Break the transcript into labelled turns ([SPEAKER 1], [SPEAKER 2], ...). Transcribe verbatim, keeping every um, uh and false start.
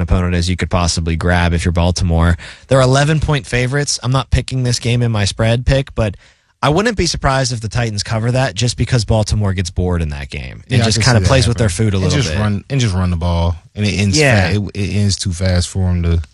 [SPEAKER 1] opponent as you could possibly grab if you're Baltimore. They're eleven-point favorites. I'm not picking this game in my spread pick, but I wouldn't be surprised if the Titans cover that just because Baltimore gets bored in that game. It
[SPEAKER 2] Yeah,
[SPEAKER 1] just kind of plays with their food a
[SPEAKER 2] and
[SPEAKER 1] little
[SPEAKER 2] just
[SPEAKER 1] bit.
[SPEAKER 2] Run, and just run the ball, and it ends,
[SPEAKER 1] Yeah.
[SPEAKER 2] fa- it, it ends too fast for them to